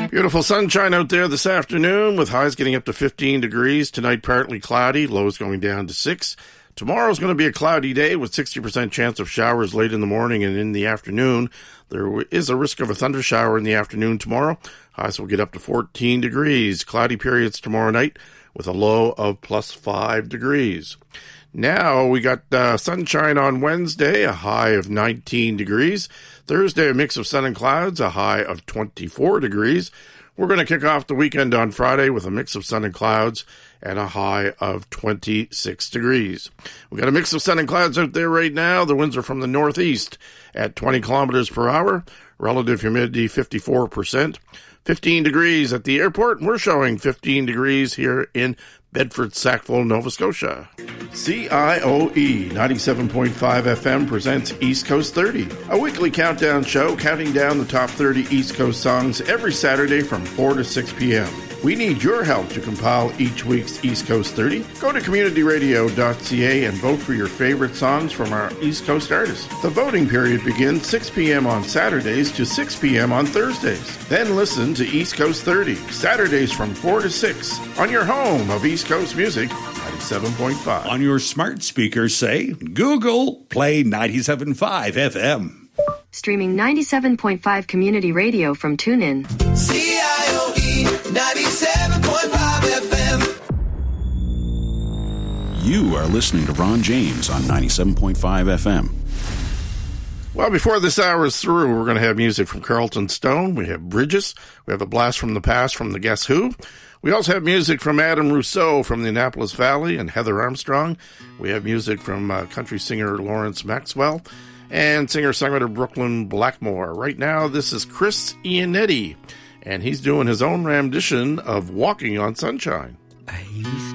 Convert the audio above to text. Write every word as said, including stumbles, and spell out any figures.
Beautiful sunshine out there this afternoon with highs getting up to fifteen degrees. Tonight, partly cloudy, lows going down to six. Tomorrow's going to be a cloudy day with sixty percent chance of showers late in the morning and in the afternoon. There is a risk of a thunder shower in the afternoon tomorrow. Highs will get up to fourteen degrees. Cloudy periods tomorrow night with a low of plus five degrees. Now we got uh, sunshine on Wednesday, a high of nineteen degrees. Thursday, a mix of sun and clouds, a high of twenty-four degrees. We're going to kick off the weekend on Friday with a mix of sun and clouds and a high of twenty-six degrees. We got a mix of sun and clouds out there right now. The winds are from the northeast at twenty kilometers per hour. Relative humidity fifty-four percent. fifteen degrees at the airport. We're showing fifteen degrees here in Bedford, Sackville, Nova Scotia. C I O E ninety-seven point five F M presents East Coast thirty, a weekly countdown show counting down the top thirty East Coast songs every Saturday from four to six p.m. We need your help to compile each week's East Coast thirty. Go to community radio dot c a and vote for your favorite songs from our East Coast artists. The voting period begins six p.m. on Saturdays to six p.m. on Thursdays. Then listen to East Coast thirty, Saturdays from four to six, on your home of East Coast music, ninety-seven point five. On your smart speaker, say, Google, play ninety-seven point five F M. Streaming ninety-seven point five community radio from TuneIn. C I O E ninety-seven point five F M. You are listening to Ron James on ninety-seven point five F M. Well, before this hour is through, we're going to have music from Carlton Stone. We have Bridges. We have a blast from the past from the Guess Who. We also have music from Adam Rousseau from the Annapolis Valley and Heather Armstrong. We have music from uh, country singer Lawrence Maxwell and singer-songwriter Brooklyn Blackmore. Right now, this is Chris Iannetti, and he's doing his own rendition of Walking on Sunshine. I